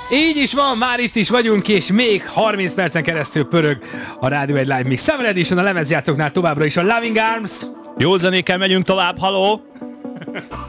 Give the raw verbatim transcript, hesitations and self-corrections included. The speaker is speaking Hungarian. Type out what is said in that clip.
Így is van, már itt is vagyunk, és még harminc percen keresztül pörög a Rádió egy Live Mix Summer Edition, a lemezjátszóknál továbbra is a Loving Arms. Jó zenékkel megyünk tovább, haló!